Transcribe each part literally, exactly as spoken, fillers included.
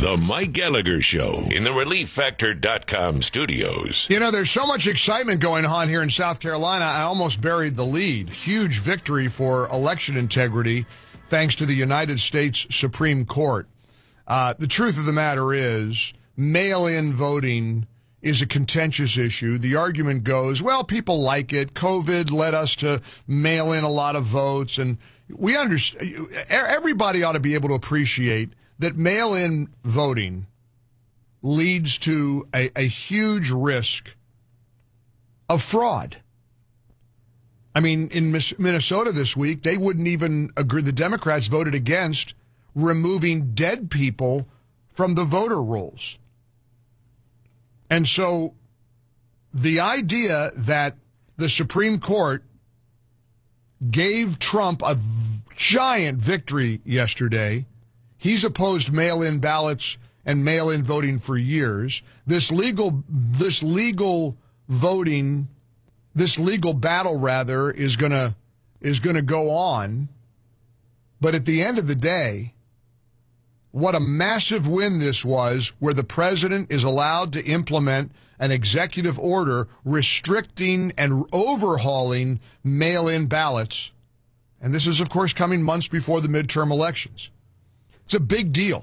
The Mike Gallagher Show in the relief factor dot com studios. You know, there's so much excitement going on here in South Carolina, I almost buried the lead. Huge victory for election integrity thanks to the United States Supreme Court. Uh, the truth of the matter is, mail-in voting is a contentious issue. The argument goes, well, people like it. COVID led us to mail in a lot of votes, and we understand. Everybody ought to be able to appreciate that mail-in voting leads to a, a huge risk of fraud. I mean, in Minnesota this week, they wouldn't even agree. The Democrats voted against removing dead people from the voter rolls. And so the idea that the Supreme Court gave Trump a giant victory yesterday. He's opposed mail-in ballots and mail-in voting for years. This legal, this legal voting, this legal battle, rather, is gonna is gonna go on. But at the end of the day, what a massive win this was, where the president is allowed to implement an executive order restricting and overhauling mail-in ballots. And this is, of course, coming months before the midterm elections. It's a big deal.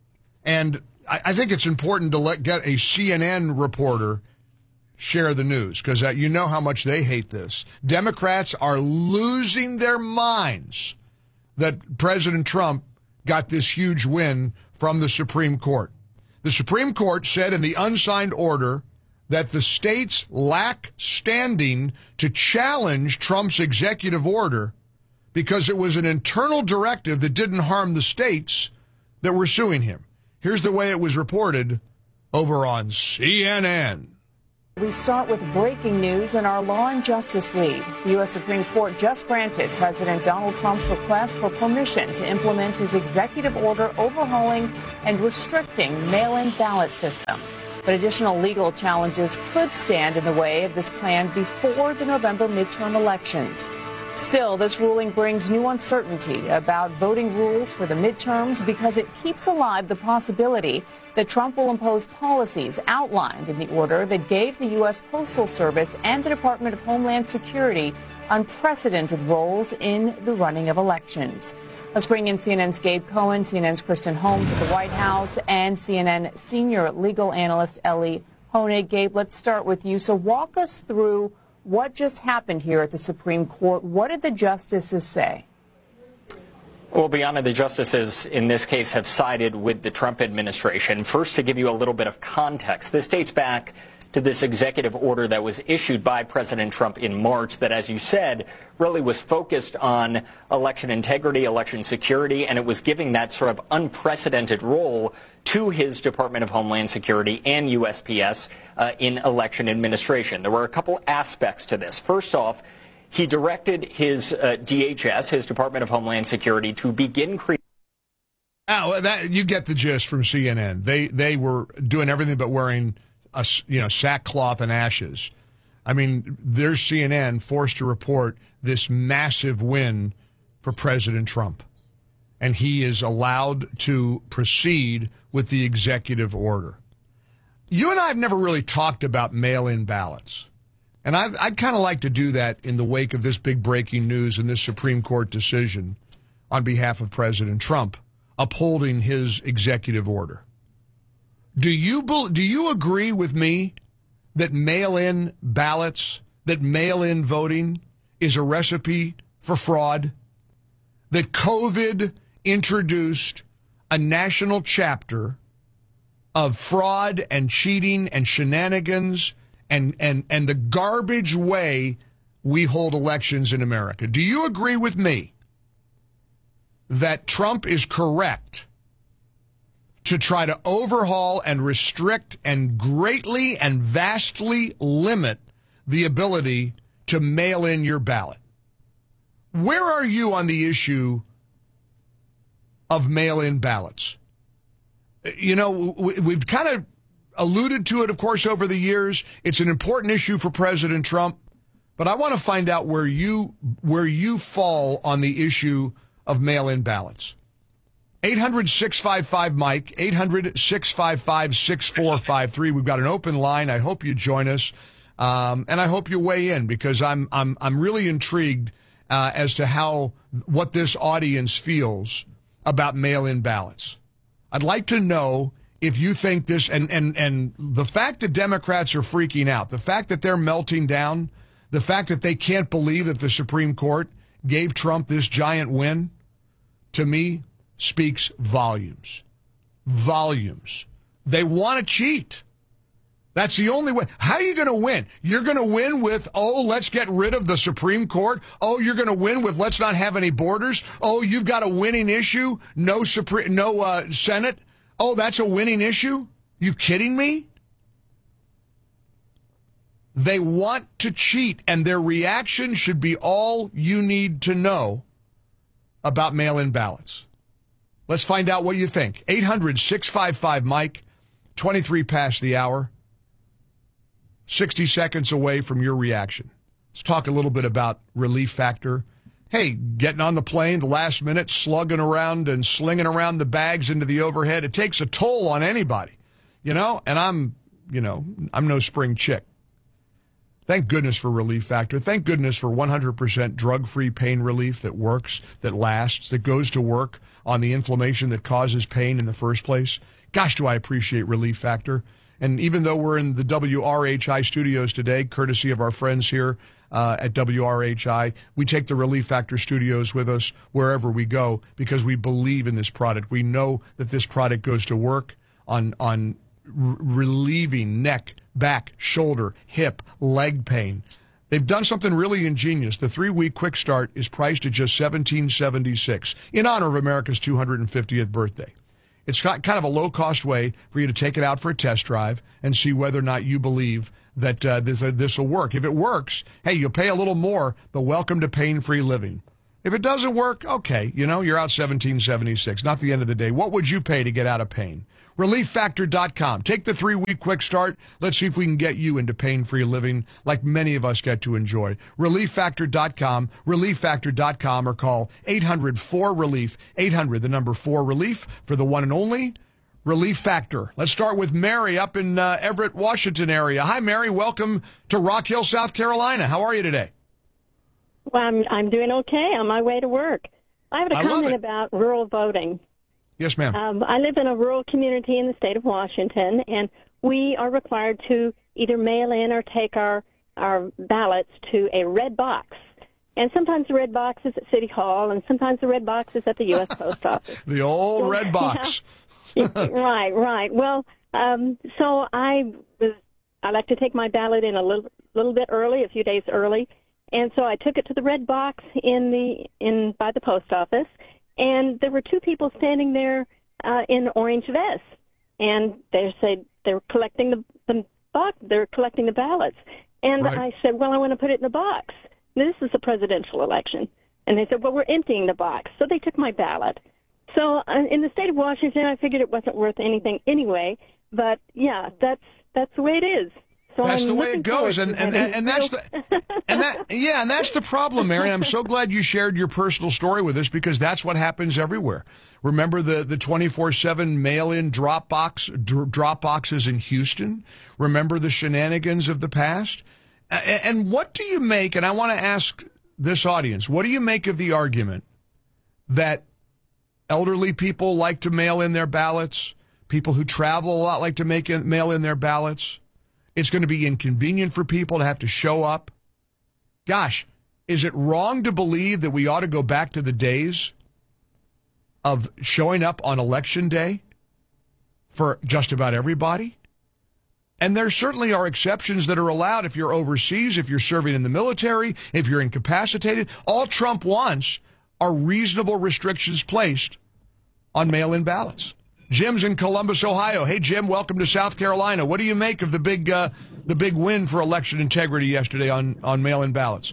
And I, I think it's important to let get a C N N reporter share the news, because uh, you know how much they hate this. Democrats are losing their minds that President Trump got this huge win from the Supreme Court. The Supreme Court said in the unsigned order that the states lack standing to challenge Trump's executive order because it was an internal directive that didn't harm the states that were suing him. Here's the way it was reported over on C N N. We start with breaking news in our Law and Justice lead. The U S Supreme Court just granted President Donald Trump's request for permission to implement his executive order overhauling and restricting mail-in ballot system. But additional legal challenges could stand in the way of this plan before the November midterm elections. Still, this ruling brings new uncertainty about voting rules for the midterms because it keeps alive the possibility that Trump will impose policies outlined in the order that gave the U S Postal Service and the Department of Homeland Security unprecedented roles in the running of elections. Let's bring in C N N's Gabe Cohen, C N N's Kristen Holmes at the White House, and C N N senior legal analyst Ellie Honig. Gabe, let's start with you. So walk us through what just happened here at the Supreme Court. What did the justices say? Well, Bianna, the justices in this case have sided with the Trump administration. First, to give you a little bit of context, this dates back to this executive order that was issued by President Trump in March that, as you said, really was focused on election integrity, election security, and it was giving that sort of unprecedented role to his Department of Homeland Security and U S P S uh, in election administration. There were a couple aspects to this. First off, he directed his uh, D H S, his Department of Homeland Security, to begin creating. Oh, that, you get the gist from C N N. They they were doing everything but wearing a, you know, sackcloth and ashes. I mean, there's C N N forced to report this massive win for President Trump. And he is allowed to proceed with the executive order. You and I have never really talked about mail-in ballots. And I'd, I'd kind of like to do that in the wake of this big breaking news and this Supreme Court decision on behalf of President Trump upholding his executive order. Do you do you agree with me that mail-in ballots, that mail-in voting is a recipe for fraud? That COVID introduced a national chapter of fraud and cheating and shenanigans and, and, and the garbage way we hold elections in America? Do you agree with me that Trump is correct to try to overhaul and restrict and greatly and vastly limit the ability to mail in your ballot? Where are you on the issue of mail-in ballots? You know, we've kind of alluded to it, of course, over the years. It's an important issue for President Trump, but I want to find out where you where you fall on the issue of mail-in ballots. eight hundred, six five five, Mike, eight hundred, six five five, six four five three. We've got an open line. I hope you join us, um, and I hope you weigh in because I'm I'm I'm really intrigued uh, as to how what this audience feels about mail-in ballots. I'd like to know if you think this, and and and the fact that Democrats are freaking out, the fact that they're melting down, the fact that they can't believe that the Supreme Court gave Trump this giant win, to me, speaks volumes. Volumes. They want to cheat. That's the only way. How are you going to win? You're going to win with, oh, let's get rid of the Supreme Court. Oh, you're going to win with let's not have any borders. Oh, you've got a winning issue. No Supreme, no uh, Senate. Oh, that's a winning issue? You kidding me? They want to cheat, and their reaction should be all you need to know about mail-in ballots. Let's find out what you think. eight hundred, six five five, Mike, twenty-three past the hour. sixty seconds away from your reaction. Let's talk a little bit about relief factor. Hey, getting on the plane the last minute, slugging around and slinging around the bags into the overhead. It takes a toll on anybody, you know, and I'm, you know, I'm no spring chick. Thank goodness for Relief Factor. Thank goodness for one hundred percent drug-free pain relief that works, that lasts, that goes to work on the inflammation that causes pain in the first place. Gosh, do I appreciate Relief Factor. And even though we're in the W R H I studios today, courtesy of our friends here uh, at W R H I, we take the Relief Factor studios with us wherever we go because we believe in this product. We know that this product goes to work on on r- relieving neck, back, shoulder, hip, leg pain. They've done something really ingenious. The three-week quick start is priced at just seventeen seventy-six in honor of America's two hundred fiftieth birthday. It's got kind of a low-cost way for you to take it out for a test drive and see whether or not you believe that uh, this uh, this will work. If it works, hey, you'll pay a little more, but welcome to pain-free living. If it doesn't work, okay, you know, you're out seventeen seventy-six. Not the end of the day. What would you pay to get out of pain? relief factor dot com. Take the three-week quick start. Let's see if we can get you into pain-free living like many of us get to enjoy. relief factor dot com, relief factor dot com, or call eight hundred, four relief, eight hundred, the number four relief for the one and only Relief Factor. Let's start with Mary up in uh, Everett, Washington area. Hi, Mary. Welcome to Rock Hill, South Carolina. How are you today? Well, I'm, I'm doing okay on my way to work. I have a I comment about rural voting. Yes, ma'am. Um, I live in a rural community in the state of Washington, and we are required to either mail in or take our, our ballots to a red box. And sometimes the red box is at City Hall, and sometimes the red box is at the U S Post Office. The old So, red box. yeah. Right, right. Well, um, so I was, I like to take my ballot in a little, little bit early, a few days early. And so I took it to the red box in the in by the post office, and there were two people standing there uh, in orange vests, and they said they were collecting the, the box. They were collecting the ballots, and Right. I said, "Well, I want to put it in the box. This is a presidential election." And they said, "Well, we're emptying the box." So they took my ballot. So uh, in the state of Washington, I figured it wasn't worth anything anyway. But yeah, that's that's the way it is. So That's I'm the way looking it goes, forward and to and, having and that's the and that yeah, and that's the problem, Mary. I'm so glad you shared your personal story with us because that's what happens everywhere. Remember the the twenty-four seven mail-in drop box dr- drop boxes in Houston? Remember the shenanigans of the past? And, and what do you make? And I want to ask this audience: what do you make of the argument that elderly people like to mail in their ballots? People who travel a lot like to make in, mail in their ballots. It's going to be inconvenient for people to have to show up. Gosh, is it wrong to believe that we ought to go back to the days of showing up on election day for just about everybody? And there certainly are exceptions that are allowed if you're overseas, if you're serving in the military, if you're incapacitated. All Trump wants are reasonable restrictions placed on mail-in ballots. Jim's in Columbus, Ohio. Hey, Jim, welcome to South Carolina. What do you make of the big uh, the big win for election integrity yesterday on, on mail-in ballots?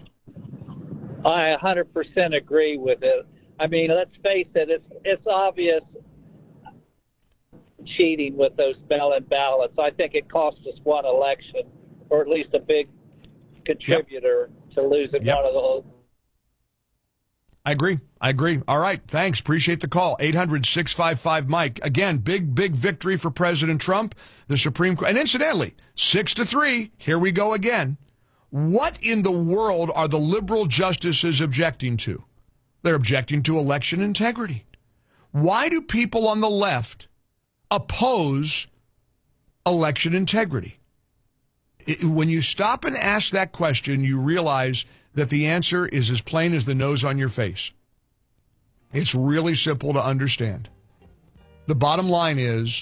I one hundred percent agree with it. I mean, let's face it, it's, it's obvious cheating with those mail-in ballots. I think it cost us one election, or at least a big contributor yep. to losing yep. one of those. I agree. I agree. All right. Thanks. Appreciate the call. eight hundred, six five five, Mike. Again, big, big victory for President Trump. The Supreme Court. And incidentally, six to three. Here we go again. What in the world are the liberal justices objecting to? They're objecting to election integrity. Why do people on the left oppose election integrity? It, when you stop and ask that question, you realize that the answer is as plain as the nose on your face. It's really simple to understand. The bottom line is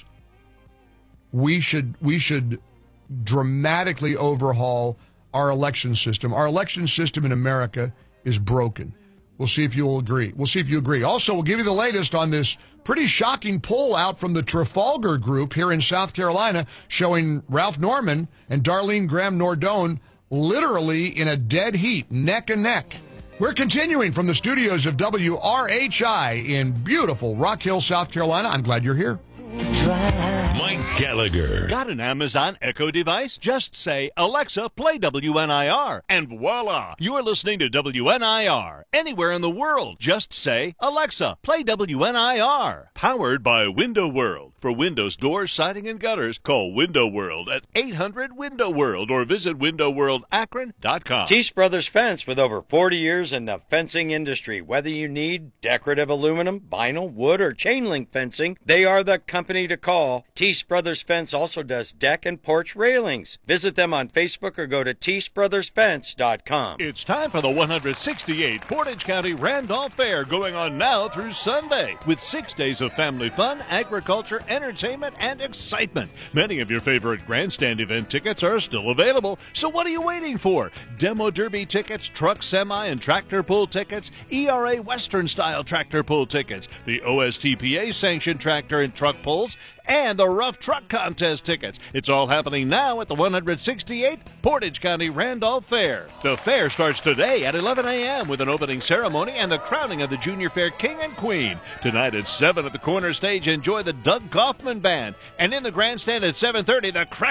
we should we should dramatically overhaul our election system. Our election system in America is broken. We'll see if you'll agree. We'll see if you agree. Also, we'll give you the latest on this pretty shocking poll out from the Trafalgar Group here in South Carolina showing Ralph Norman and Darlene Graham Nordone literally in a dead heat, neck and neck. We're continuing from the studios of W R H I in beautiful Rock Hill, South Carolina. I'm glad you're here. Mike Gallagher. Got an Amazon Echo device? Just say, Alexa, play W N I R, and voila, you're listening to W N I R. Anywhere in the world, just say, Alexa, play W N I R. Powered by Window World. For windows, doors, siding, and gutters, call Window World at eight hundred window world or visit window world akron dot com. Teese Brothers Fence, with over forty years in the fencing industry. Whether you need decorative aluminum, vinyl, wood, or chain link fencing, they are the company to call. Teese Brothers Fence also does deck and porch railings. Visit them on Facebook or go to teese brothers fence dot com. It's time for the one hundred sixty-eighth Portage County Randolph Fair, going on now through Sunday, with six days of family fun, agriculture, entertainment, and excitement. Many of your favorite grandstand event tickets are still available, so what are you waiting for? Demo Derby tickets, truck, semi, and tractor pull tickets, E R A Western-style tractor pull tickets, the O S T P A-sanctioned tractor and truck pulls, and the Rough Truck Contest tickets. It's all happening now at the one hundred sixty-eighth Portage County Randolph Fair. The fair starts today at eleven a.m. with an opening ceremony and the crowning of the Junior Fair King and Queen. Tonight at seven at the corner stage, enjoy the Doug Kaufman Band. And in the grandstand at seven thirty, the Crack